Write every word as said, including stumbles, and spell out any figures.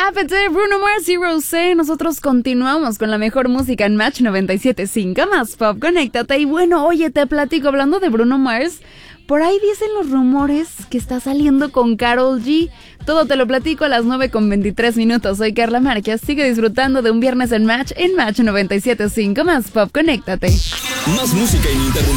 Appetite, Bruno Mars y Rosé. Nosotros continuamos con la mejor música en Match noventa y siete punto cinco. Más pop, conéctate. Y bueno, oye, te platico, hablando de Bruno Mars, por ahí dicen los rumores que está saliendo con Karol G. Todo te lo platico a las nueve con veintitrés minutos. Soy Carla Márquez. Sigue disfrutando de un viernes en Match en Match noventa y siete punto cinco. Más pop, conéctate. Más música ininterrumpida.